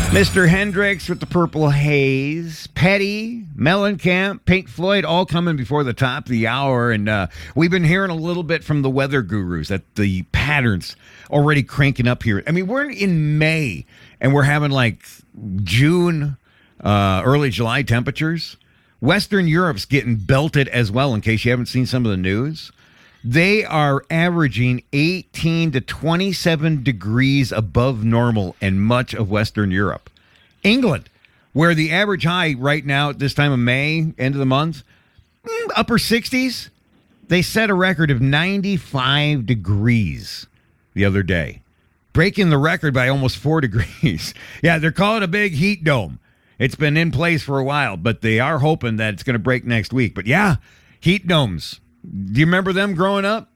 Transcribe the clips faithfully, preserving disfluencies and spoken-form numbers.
Mister Hendrix with the Purple Haze, Petty, Mellencamp, Pink Floyd, all coming before the top of the hour. And uh, we've been hearing a little bit from the weather gurus that the patterns already cranking up here. I mean, we're in May and we're having like June, uh, early July temperatures. Western Europe's getting belted as well, in case you haven't seen some of the news. They are averaging eighteen to twenty-seven degrees above normal in much of Western Europe. England, where the average high right now at this time of May, end of the month, upper sixties, they set a record of ninety-five degrees the other day, breaking the record by almost four degrees. Yeah, they're calling it a big heat dome. It's been in place for a while, but they are hoping that it's going to break next week. But yeah, heat domes. Do you remember them growing up?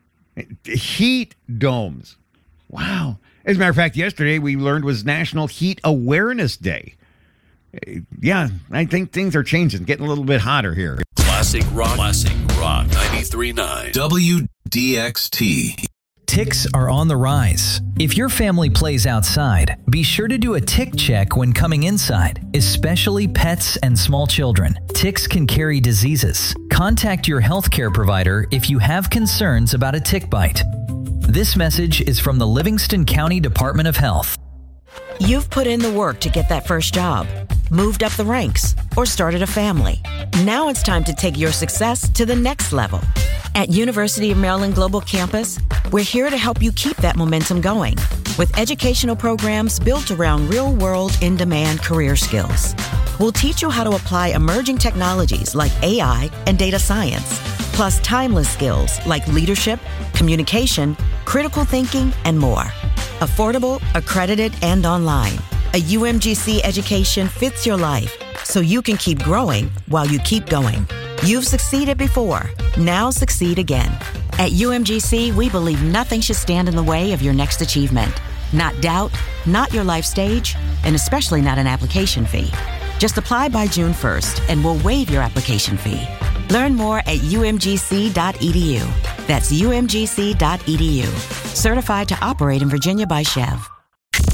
Heat domes. Wow. As a matter of fact, yesterday we learned was National Heat Awareness Day. Yeah, I think things are changing, getting a little bit hotter here. Classic Rock. Classic Rock ninety-three point nine. W D X T. Ticks are on the rise. If your family plays outside, be sure to do a tick check when coming inside, especially pets and small children. Ticks can carry diseases. Contact your healthcare provider if you have concerns about a tick bite. This message is from the Livingston County Department of Health. You've put in the work to get that first job, moved up the ranks, or started a family. Now it's time to take your success to the next level. At University of Maryland Global Campus, we're here to help you keep that momentum going with educational programs built around real-world, in-demand career skills. We'll teach you how to apply emerging technologies like A I and data science, plus timeless skills like leadership, communication, critical thinking, and more. Affordable, accredited, and online. A U M G C education fits your life so you can keep growing while you keep going. You've succeeded before. Now succeed again. At U M G C, we believe nothing should stand in the way of your next achievement. Not doubt, not your life stage, and especially not an application fee. Just apply by June first and we'll waive your application fee. Learn more at U M G C dot E D U. That's U M G C dot E D U. Certified to operate in Virginia by Chev.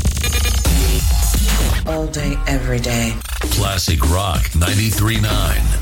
All day, every day. Classic Rock ninety-three point nine.